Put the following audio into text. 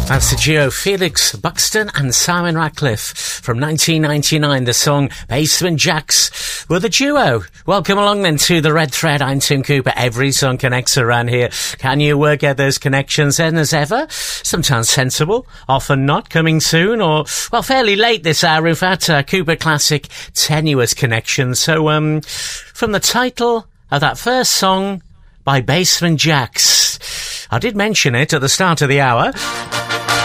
That's the duo Felix Buxton and Simon Ratcliffe from 1999. The song Basement Jaxx were the duo. Welcome along then to the Red Thread. I'm Tim Cooper. Every song connects around here. Can you work out those connections? And as ever, sometimes sensible, often not. Coming soon or, well, fairly late this hour. In fact, Cooper Classic tenuous connection. So, from the title of that first song by Basement Jaxx, I did mention it at the start of the hour.